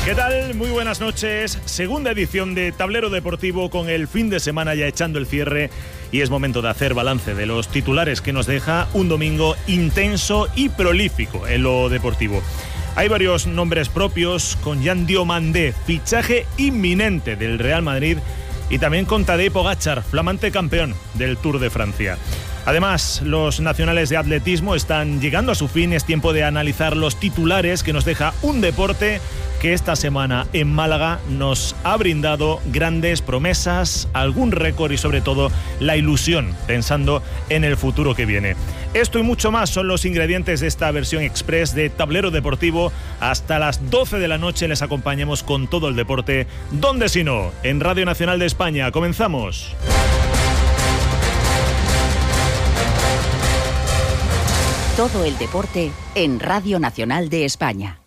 ¿Qué tal? Muy buenas noches. Segunda edición de Tablero Deportivo con el fin de semana ya echando el cierre y es momento de hacer balance de los titulares que nos deja un domingo intenso y prolífico en lo deportivo. Hay varios nombres propios con Jan Diomandé, fichaje inminente del Real Madrid, y también con Tadej Pogačar, flamante campeón del Tour de Francia. Además, los nacionales de atletismo están llegando a su fin. Es tiempo de analizar los titulares que nos deja un deporte que esta semana en Málaga nos ha brindado grandes promesas, algún récord y sobre todo la ilusión pensando en el futuro que viene. Esto y mucho más son los ingredientes de esta versión express de Tablero Deportivo. Hasta las 12 de la noche les acompañamos con todo el deporte. ¿Dónde si no? En Radio Nacional de España. Comenzamos. Todo el deporte en Radio Nacional de España.